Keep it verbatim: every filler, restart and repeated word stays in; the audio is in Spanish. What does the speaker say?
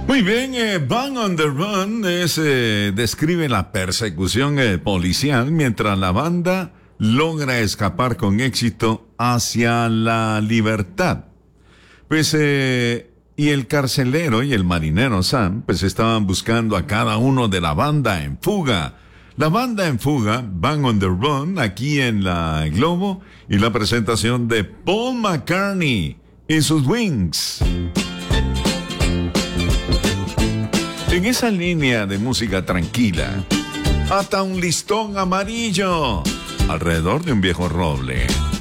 Muy bien, eh, Bang on the Run es, eh, describe la persecución eh, policial mientras la banda logra escapar con éxito hacia la libertad. Pues, eh, y el carcelero y el marinero Sam, pues estaban buscando a cada uno de la banda en fuga. La banda en fuga, Bang on the Run, aquí en la Globo, y la presentación de Paul McCartney y sus Wings. En esa línea de música tranquila, ata un listón amarillo alrededor de un viejo roble.